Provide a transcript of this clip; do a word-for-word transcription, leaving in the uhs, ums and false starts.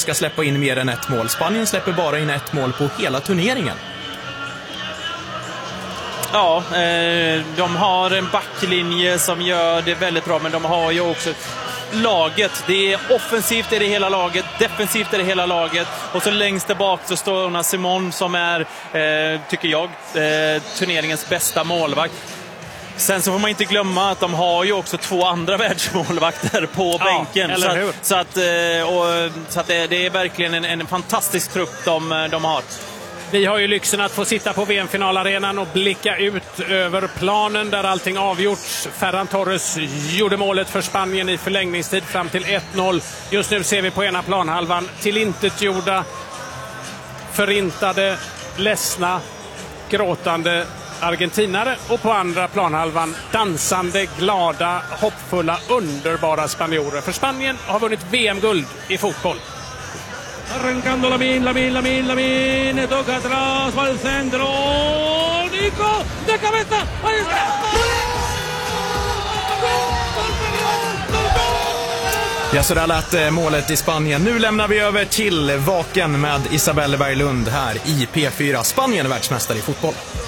ska släppa in mer än ett mål. Spanien släpper bara in ett mål på hela turneringen. Ja, eh, de har en backlinje som gör det väldigt bra, men de har ju också laget. Det är offensivt i det hela laget, defensivt i det hela laget, och så längst där bak så står Unai Simon som är, eh, tycker jag, eh, turneringens bästa målvakt. Sen så får man inte glömma att de har ju också två andra världsmålvakter på ja, bänken. Eller så hur? att, så att, eh, och, så att det, det är verkligen en, en fantastisk trupp de, de har. Vi har ju lyxen att få sitta på V M-finalarenan och blicka ut över planen där allting avgjorts. Ferran Torres gjorde målet för Spanien i förlängningstid fram till ett noll. Just nu ser vi på ena planhalvan tillintetgjorda, förintade, ledsna, gråtande argentinare, och på andra planhalvan dansande, glada, hoppfulla, underbara spanjorer. För Spanien har vunnit V M-guld i fotboll. Arrancando Lamine, Lamine, Lamine, Lamine, toca atrás, va al centro, Nico, de cabeza, ahí está. Ja, så där lät målet i Spanien. Nu lämnar vi över till Vaken med Isabelle Berglund här i P fyra. Spanien är världsmästare i fotboll.